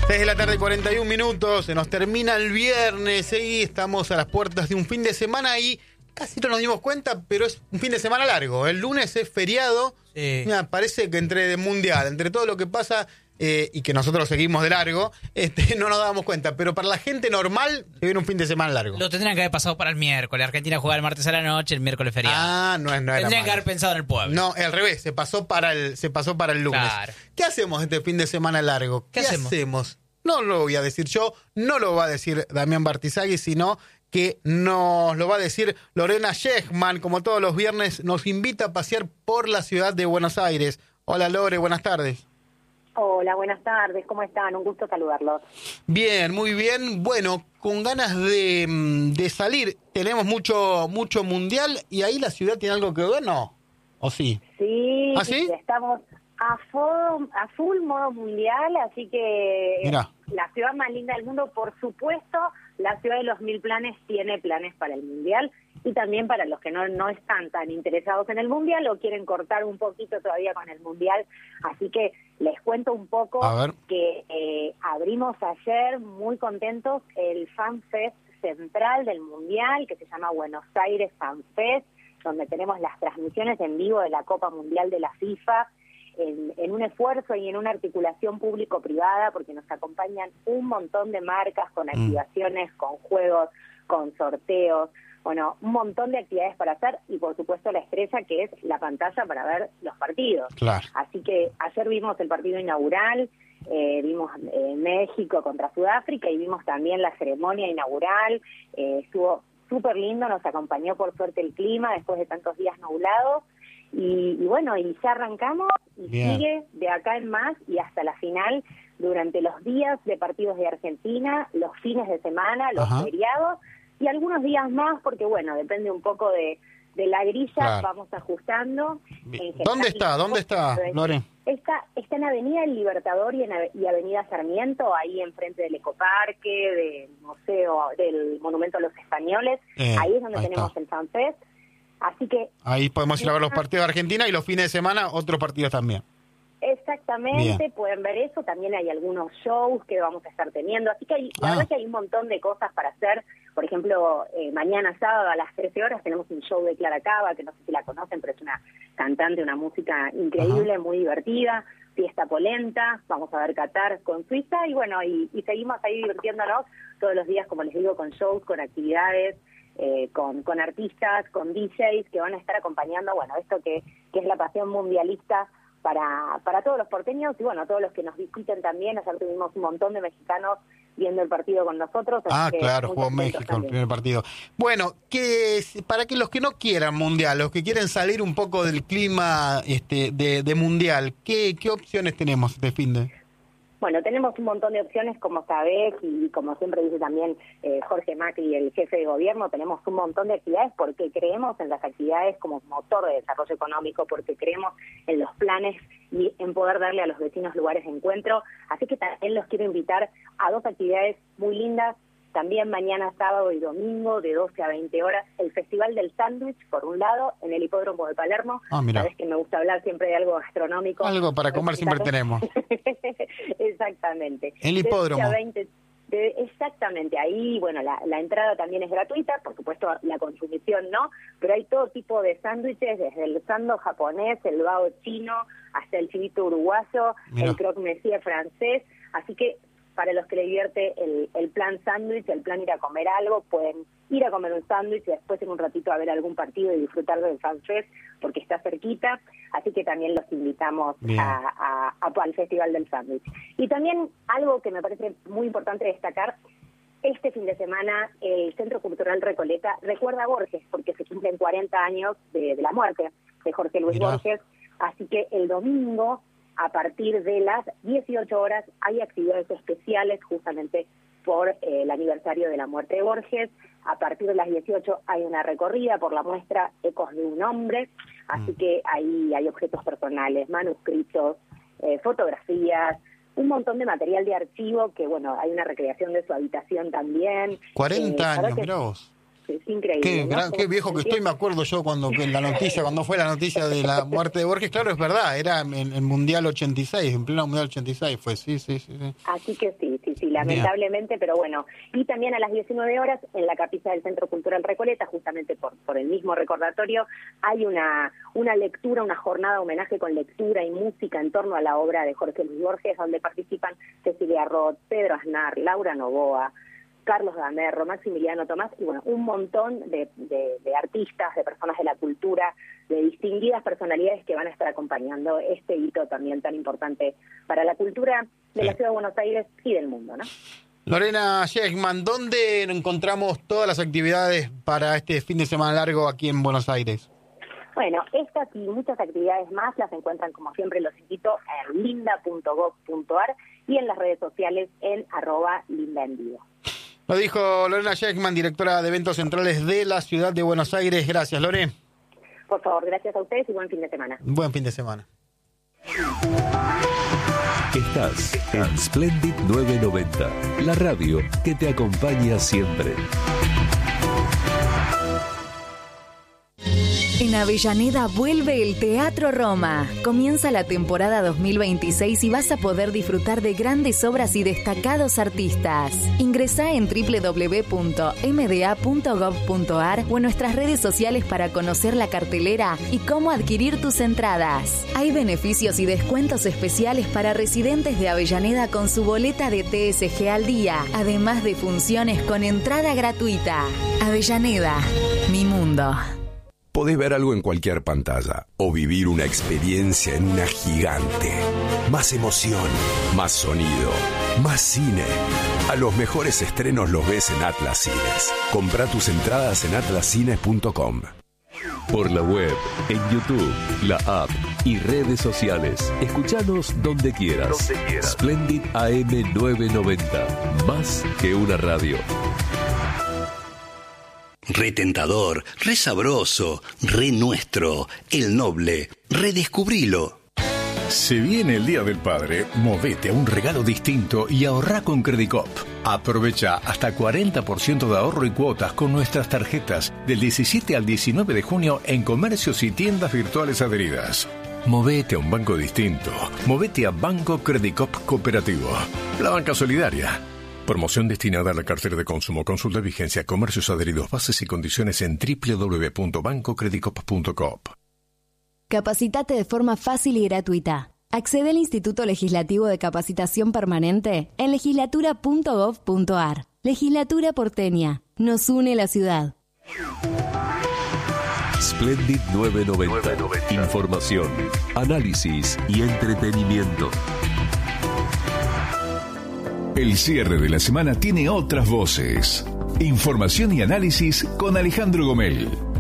6 de la tarde, 41 minutos, se nos termina el viernes y estamos a las puertas de un fin de semana y casi no nos dimos cuenta, pero es un fin de semana largo. El lunes es feriado, mira, parece que entre mundial, entre todo lo que pasa y que nosotros seguimos de largo, no nos dábamos cuenta, pero para la gente normal se viene un fin de semana largo. Lo tendrían que haber pasado para el miércoles. Argentina juega el martes a la noche, el miércoles feriado. Ah, no era Tendrían que malo. haber pensado en el pueblo. No, al revés, se pasó para el lunes. Claro. ¿Qué hacemos este fin de semana largo? ¿Qué hacemos? No lo voy a decir yo, no lo va a decir Damián Bartizagui, sino que nos lo va a decir Lorena Shechman, como todos los viernes, nos invita a pasear por la ciudad de Buenos Aires. Hola Lore, buenas tardes. Hola, buenas tardes, ¿cómo están? Un gusto saludarlos. Bien, muy bien. Bueno, con ganas de salir, tenemos mucho mundial y ahí la ciudad tiene algo que ver, ¿no? ¿O sí? Sí, ¿Ah, sí? Estamos a full modo mundial, así que Mirá. la ciudad más linda del mundo, por supuesto, la ciudad de los 1000 planes tiene planes para el mundial y también para los que no están tan interesados en el mundial o quieren cortar un poquito todavía con el mundial. Así que les cuento un poco que abrimos ayer muy contentos el Fan Fest central del mundial, que se llama Buenos Aires Fan Fest, donde tenemos las transmisiones en vivo de la Copa Mundial de la FIFA, en un esfuerzo y en una articulación público-privada, porque nos acompañan un montón de marcas con activaciones, con juegos, con sorteos, bueno, un montón de actividades para hacer y por supuesto la estrella que es la pantalla para ver los partidos. Claro. Así que ayer vimos el partido inaugural, vimos México contra Sudáfrica y vimos también la ceremonia inaugural, estuvo súper lindo, nos acompañó por suerte el clima después de tantos días nublados. Y bueno, y ya arrancamos y Bien. sigue de acá en más y hasta la final durante los días de partidos de Argentina, los fines de semana, los feriados y algunos días más porque bueno, depende un poco de la grilla, Claro. Vamos ajustando. ¿Dónde está, Lore? Está en Avenida El Libertador y Avenida Sarmiento, ahí enfrente del Ecoparque, del Museo, del Monumento a los Españoles, ahí es donde ahí tenemos está. el FanFest. Así que Ahí podemos ir a ver los partidos de Argentina y los fines de semana otros partidos también. exactamente, Bien. pueden ver eso, también hay algunos shows que vamos a estar teniendo, así que la verdad que hay un montón de cosas para hacer. Por ejemplo, mañana sábado a las 13 horas tenemos un show de Clara Cava, que no sé si la conocen, pero es una cantante, una música increíble, muy divertida, fiesta polenta, vamos a ver Qatar con Suiza y bueno, y seguimos ahí divirtiéndonos todos los días, como les digo, con shows, con actividades, con artistas, con DJs que van a estar acompañando, bueno, esto que es la pasión mundialista para todos los porteños y bueno, todos los que nos visiten también. Ayer tuvimos un montón de mexicanos viendo el partido con nosotros. Ah, claro, jugó México el primer partido. Bueno, para que los que no quieran mundial, los que quieren salir un poco del clima de mundial, ¿qué opciones tenemos este fin de? Bueno, tenemos un montón de opciones, como sabés, y como siempre dice también Jorge Macri, el jefe de gobierno, tenemos un montón de actividades porque creemos en las actividades como motor de desarrollo económico, porque creemos en los planes y en poder darle a los vecinos lugares de encuentro. Así que también los quiero invitar a dos actividades muy lindas, también mañana sábado y domingo de 12 a 20 horas, el Festival del Sándwich, por un lado, en el Hipódromo de Palermo. Mira. Sabés que me gusta hablar siempre de algo gastronómico. Algo para comer siempre tenemos. Exactamente. El hipódromo. De 12 a 20, exactamente, ahí, bueno, la entrada también es gratuita, por supuesto la consumición no, pero hay todo tipo de sándwiches, desde el sando japonés, el bao chino, hasta el chivito uruguayo, Mira. el croque monsieur francés, así que para los que le divierte el plan sándwich, el plan ir a comer algo, pueden ir a comer un sándwich y después en un ratito a ver algún partido y disfrutar del FanFest porque está cerquita, así que también los invitamos al Festival del Sándwich. Y también algo que me parece muy importante destacar, este fin de semana el Centro Cultural Recoleta recuerda a Borges porque se cumplen 40 años de la muerte de Jorge Luis Borges, así que el domingo a partir de las 18 horas hay actividades especiales justamente por el aniversario de la muerte de Borges. A partir de las 18 hay una recorrida por la muestra Ecos de un hombre, así que ahí hay objetos personales, manuscritos, fotografías, un montón de material de archivo que, bueno, hay una recreación de su habitación también. 40 años, mirá vos. es increíble. Qué viejo que estoy, me acuerdo yo cuando fue la noticia de la muerte de Borges, claro, es verdad, era en el Mundial 86, en pleno Mundial 86 fue, sí. Así que sí, lamentablemente, pero bueno. Y también a las 19 horas, en la capilla del Centro Cultural Recoleta, justamente por el mismo recordatorio, hay una lectura, una jornada de homenaje con lectura y música en torno a la obra de Jorge Luis Borges, donde participan Cecilia Roth, Pedro Aznar, Laura Novoa, Carlos Gamerro, Maximiliano Tomás, y bueno, un montón de artistas, de personas de la cultura, de distinguidas personalidades que van a estar acompañando este hito también tan importante para la cultura de la Ciudad de Buenos Aires y del mundo, ¿no? Lorena Scheichman, ¿dónde encontramos todas las actividades para este fin de semana largo aquí en Buenos Aires? Bueno, estas y muchas actividades más las encuentran, como siempre, los invito en linda.gov.ar y en las redes sociales en @lindaenvivo. Lo dijo Lorena Scheichman, directora de eventos centrales de la Ciudad de Buenos Aires. Gracias, Lore. Por favor, gracias a ustedes y buen fin de semana. Buen fin de semana. Estás en Splendid 990, la radio que te acompaña siempre. En Avellaneda vuelve el Teatro Roma. Comienza la temporada 2026 y vas a poder disfrutar de grandes obras y destacados artistas. Ingresá en www.mda.gov.ar o en nuestras redes sociales para conocer la cartelera y cómo adquirir tus entradas. Hay beneficios y descuentos especiales para residentes de Avellaneda con su boleta de TSG al día, además de funciones con entrada gratuita. Avellaneda, mi mundo. Podés ver algo en cualquier pantalla o vivir una experiencia en una gigante. Más emoción, más sonido, más cine. A los mejores estrenos los ves en Atlas Cines. Comprá tus entradas en atlascines.com. Por la web, en YouTube, la app y redes sociales. Escuchanos donde quieras. Splendid AM 990. Más que una radio. Re tentador, re sabroso, re nuestro, el noble, redescubrilo. Se viene el Día del Padre, movete a un regalo distinto y ahorrá con Credicop. Aprovecha hasta 40% de ahorro y cuotas con nuestras tarjetas del 17 al 19 de junio en comercios y tiendas virtuales adheridas. Movete a un banco distinto. Movete a Banco Credicop Cooperativo. La banca solidaria. Promoción destinada a la cartera de consumo. Consulta vigencia, comercios adheridos, bases y condiciones en www.bancocredicop.com. Capacitate de forma fácil y gratuita. Accede al Instituto Legislativo de Capacitación Permanente en legislatura.gov.ar. Legislatura porteña. Nos une la ciudad. Splendid 990. Información, análisis y entretenimiento. El cierre de la semana tiene otras voces. Información y análisis con Alejandro Gomel.